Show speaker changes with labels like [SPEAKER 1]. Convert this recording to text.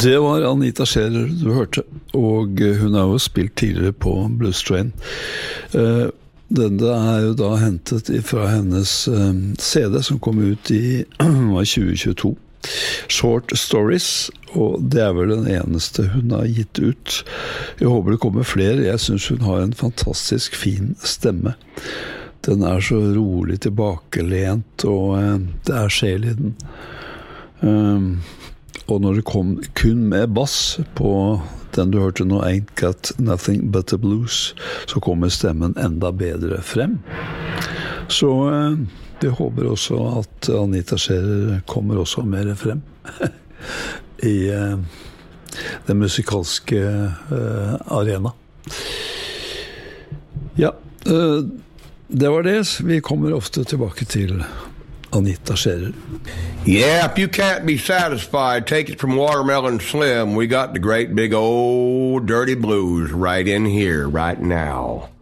[SPEAKER 1] Det var Anita Scherer du hørte, og hun har jo spilt tidligere på Blues Train. Denne jo da hentet fra hennes CD som kom ut i 2022. Short Stories, og det vel den eneste hun har gitt ut. Jeg håper det kommer flere. Jeg synes hun har en fantastisk fin stemme. Den så rolig tilbakelent, og det sjel i den. Og når det kom kun med bass på den du hørte nå, Ain't Got Nothing But The Blues, så kommer stemmen enda bedre frem. Så jeg håper også at Anita Scherer kommer også mer frem i den musikalske arena. Ja, det var det. Vi kommer ofte tilbake til Anita Scherer.
[SPEAKER 2] Yeah, if you can't be satisfied, take it from Watermelon Slim. We got the great big old dirty blues right in here, right now.